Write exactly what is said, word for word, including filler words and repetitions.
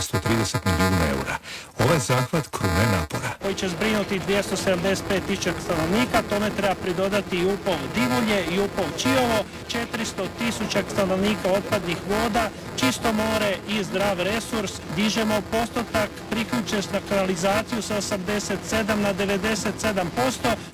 sto trideset milijuna eura. Ovaj zahvat krune napora. Koji će zbrinuti dvjesto sedamdeset pet tisuća stanovnika, tome treba pridodati i Upov Divulje i Upov Čiovo, četiristo tisuća stanovnika otpadnih voda, čisto more i zdrav resurs. Dižemo postotak priključen na kanalizaciju sa osamdeset sedam na devedeset sedam posto.